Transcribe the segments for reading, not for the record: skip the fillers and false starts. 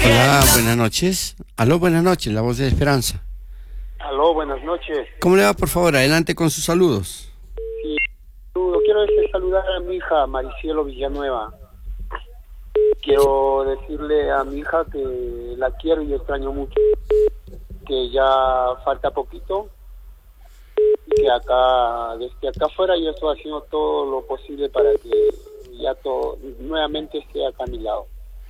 Hola, buenas noches. Aló, buenas noches, la voz de Esperanza. Aló, buenas noches. ¿Cómo le va, por favor? Adelante con sus saludos. Sí, quiero saludar a mi hija Maricielo Villanueva. Quiero decirle a mi hija que la quiero y extraño mucho, que ya falta poquito y que acá, desde acá afuera yo estoy haciendo todo lo posible para que ya todo nuevamente esté acá a mi lado.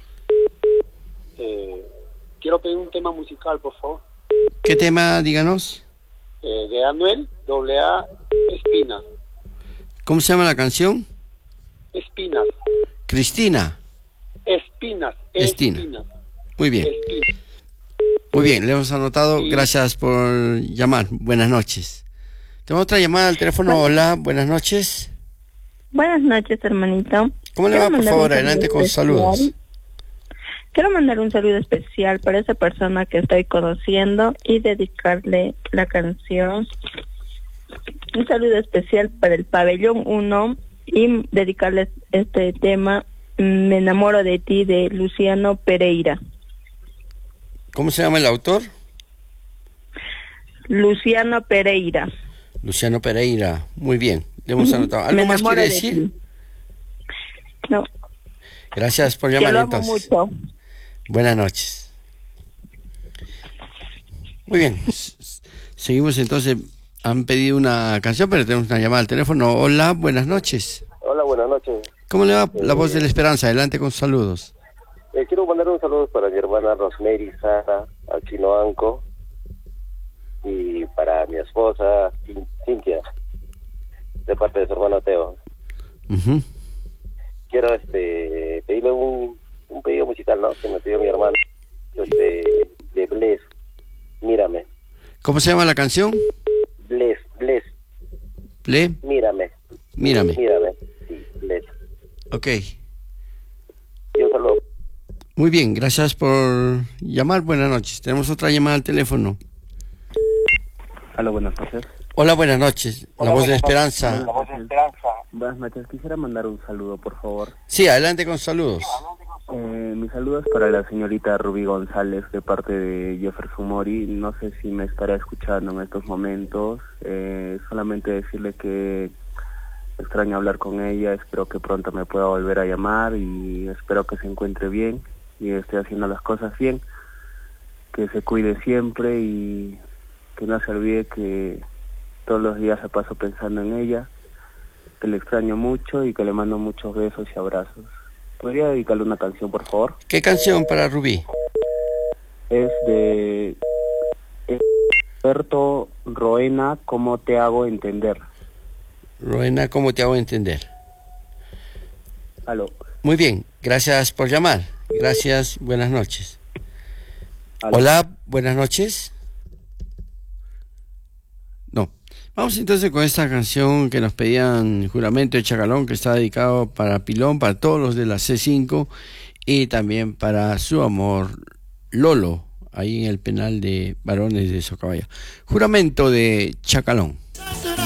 Quiero pedir un tema musical, por favor. ¿Qué tema, díganos? De Anuel, AA, Espinas. ¿Cómo se llama la canción? Espinas. Cristina. Espinas. Muy bien. Espinas. Muy bien, le hemos anotado. Sí. Gracias por llamar. Buenas noches. Tengo otra llamada al teléfono. Hola, buenas noches. Buenas noches, hermanito. ¿Cómo le va, por favor? Adelante con sus saludos. Quiero mandar un saludo especial para esa persona que estoy conociendo y dedicarle la canción. Un saludo especial para el Pabellón 1 y dedicarles este tema, Me enamoro de ti, de Luciano Pereira. ¿Cómo se llama el autor? Luciano Pereira. Luciano Pereira. Muy bien, le hemos anotado. ¿Algo más quiere decir? No. Gracias por llamar, que lo amo entonces. mucho. Buenas noches. Muy bien. Seguimos entonces. Han pedido una canción, pero tenemos una llamada al teléfono. Hola, buenas noches. Hola, buenas noches. ¿Cómo le va? La voz de la Esperanza. Adelante con saludos. Quiero mandar un saludo para mi hermana Rosemary Sara Aquinoanco y para mi esposa Cintia, de parte de su hermano Teo. Uh-huh. Quiero pedirle un pedido musical, ¿no? Que me pidió mi hermano, de Bless, Mírame. ¿Cómo se llama la canción? Bless. Mírame. Mírame. Sí, Bless. Ok. Yo saludo. Muy bien, gracias por llamar. Buenas noches. Tenemos otra llamada al teléfono. Hola, buenas noches. Hola, buenas noches. La voz de la Esperanza. Buenas noches. Quisiera mandar un saludo, por favor. Sí, adelante con saludos. Mi saludo es para la señorita Rubí González, de parte de Jefferson Mori. No sé si me estará escuchando en estos momentos. Solamente decirle que extraño hablar con ella. Espero que pronto me pueda volver a llamar y espero que se encuentre bien y esté haciendo las cosas bien. Que se cuide siempre y que no se olvide que todos los días se paso pensando en ella, que le extraño mucho y que le mando muchos besos y abrazos. ¿Podría dedicarle una canción, por favor? ¿Qué canción para Rubí? Es de Alberto Roena, ¿Cómo te hago entender? Roena, ¿cómo te hago entender? Aló. Muy bien, gracias por llamar. Gracias, buenas noches. Aló. Hola, buenas noches. No. Vamos entonces con esta canción que nos pedían, Juramento de Chacalón, que está dedicado para Pilón, para todos los de la C5 y también para su amor Lolo, ahí en el penal de varones de Socabaya. Juramento de Chacalón.